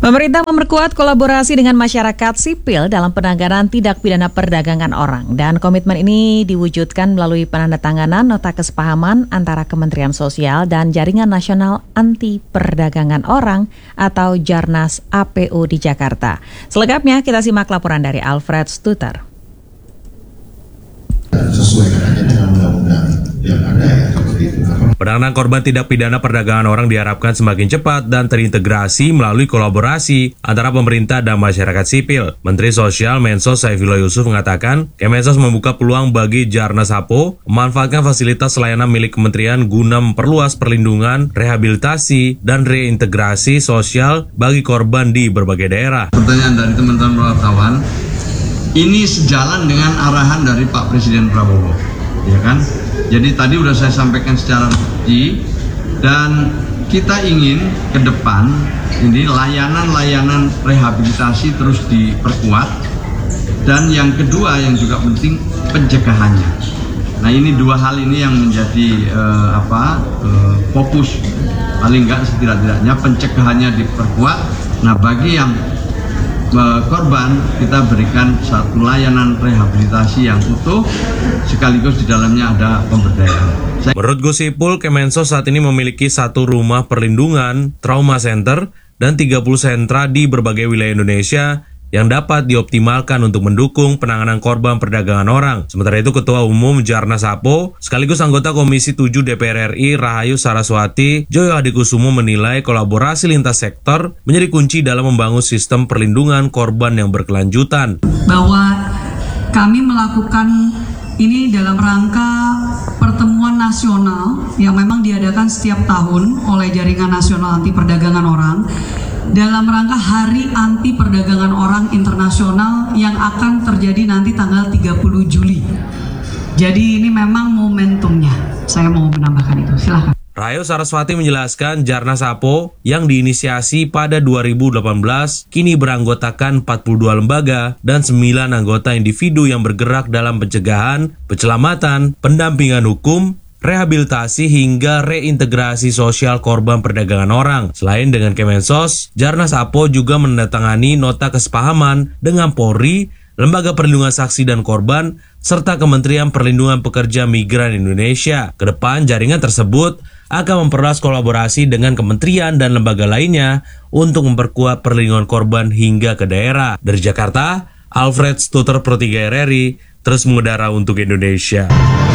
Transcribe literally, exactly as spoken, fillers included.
Pemerintah memperkuat kolaborasi dengan masyarakat sipil dalam penanganan tindak pidana perdagangan orang, dan komitmen ini diwujudkan melalui penandatanganan nota kesepahaman antara Kementerian Sosial dan Jaringan Nasional Anti Perdagangan Orang atau Jarnas A P O di Jakarta. Selengkapnya kita simak laporan dari Alfred Stuter. Sesuai dengan undang-undang yang ada ya, seperti itu. Penanganan korban tindak pidana perdagangan orang diharapkan semakin cepat dan terintegrasi melalui kolaborasi antara pemerintah dan masyarakat sipil. Menteri Sosial Mensos Saifullah Yusuf mengatakan, Kemensos membuka peluang bagi Jarnas A P O memanfaatkan fasilitas layanan milik kementerian guna memperluas perlindungan, rehabilitasi, dan reintegrasi sosial bagi korban di berbagai daerah. Pertanyaan dari teman-teman wartawan, ini sejalan dengan arahan dari Pak Presiden Prabowo, ya kan? Jadi tadi udah saya sampaikan secara rinci, dan kita ingin ke depan ini layanan-layanan rehabilitasi terus diperkuat, dan yang kedua yang juga penting pencegahannya. Nah, ini dua hal ini yang menjadi eh, apa eh, fokus, paling enggak setidak-tidaknya pencegahannya diperkuat. Nah, bagi yang korban kita berikan satu layanan rehabilitasi yang utuh, sekaligus di dalamnya ada pemberdayaan. Saya... Menurut Gus Ipul, Kemensos saat ini memiliki satu rumah perlindungan, trauma center, dan tiga puluh sentra di berbagai wilayah Indonesia yang dapat dioptimalkan untuk mendukung penanganan korban perdagangan orang. Sementara itu, Ketua Umum Jarnas A P O sekaligus anggota Komisi tujuh D P R R I Rahayu Saraswati Joyo Hadikusumo menilai kolaborasi lintas sektor menjadi kunci dalam membangun sistem perlindungan korban yang berkelanjutan. Bahwa kami melakukan ini dalam rangka pertemuan nasional yang memang diadakan setiap tahun oleh Jaringan Nasional Anti Perdagangan Orang dalam rangka Hari Anti Perdagangan Orang Internasional yang akan terjadi nanti tanggal tiga puluh Juli. Jadi ini memang momentumnya. Saya mau menambahkan itu. Silakan. Rahayu Saraswati menjelaskan Jarnas A P O yang diinisiasi pada dua ribu delapan belas kini beranggotakan empat puluh dua lembaga dan sembilan anggota individu yang bergerak dalam pencegahan, penyelamatan, pendampingan hukum, rehabilitasi hingga reintegrasi sosial korban perdagangan orang. Selain dengan Kemensos, Jarnas A P O juga menandatangani nota kesepahaman dengan Polri, Lembaga Perlindungan Saksi dan Korban, serta Kementerian Perlindungan Pekerja Migran Indonesia. Kedepan, jaringan tersebut akan memperluas kolaborasi dengan kementerian dan lembaga lainnya untuk memperkuat perlindungan korban hingga ke daerah. Dari Jakarta, Alfred Stuter, Pro tiga R R I, terus mengudara untuk Indonesia.